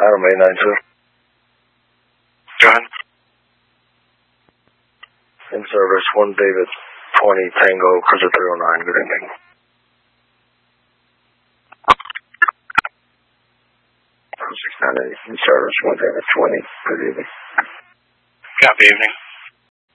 Adam 892. Go ahead. In service, 1 David 20 Tango, Cruiser 309. Good evening. In service, 1 David 20. Good evening. Copy, evening.